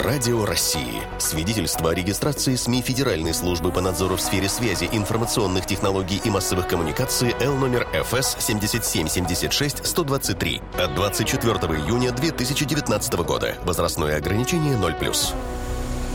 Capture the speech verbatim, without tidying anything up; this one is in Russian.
Радио России. Свидетельство о регистрации СМИ Федеральной службы по надзору в сфере связи, информационных технологий и массовых коммуникаций Л номер эф эс семь семь семь шесть сто двадцать три от двадцать четвёртого июня две тысячи девятнадцатого года. Возрастное ограничение ноль плюс.